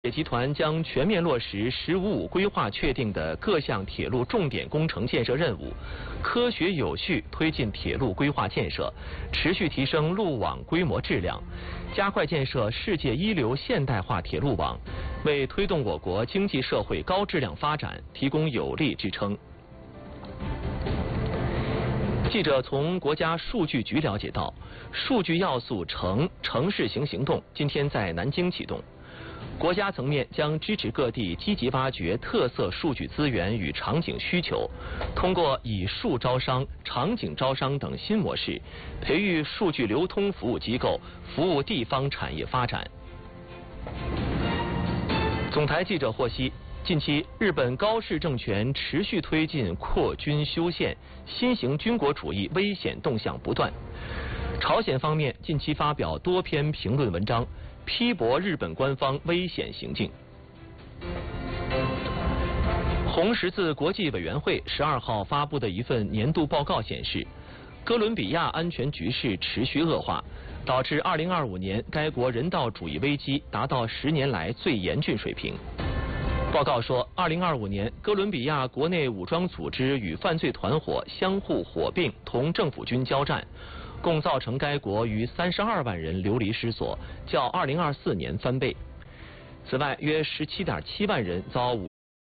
集团将全面落实“十五五”规划确定的各项铁路重点工程建设任务，科学有序推进铁路规划建设，持续提升路网规模质量，加快建设世界一流现代化铁路网，为推动我国经济社会高质量发展提供有力支撑。记者从国家数据局了解到，数据要素城市型行动今天在南京启动。国家层面将支持各地积极挖掘特色数据资源与场景需求，通过以数招商、场景招商等新模式，培育数据流通服务机构，服务地方产业发展。总台记者获悉，近期日本高市政权持续推进扩军修宪，新型军国主义危险动向不断。朝鲜方面近期发表多篇评论文章，批驳日本官方危险行径。红十字国际委员会12号发布的一份年度报告显示，哥伦比亚安全局势持续恶化，导致2025年该国人道主义危机达到10年来最严峻水平。报告说，2025年哥伦比亚国内武装组织与犯罪团伙相互火并，同政府军交战，共造成该国逾32万人流离失所，较2024年翻倍。此外，约17.7万人遭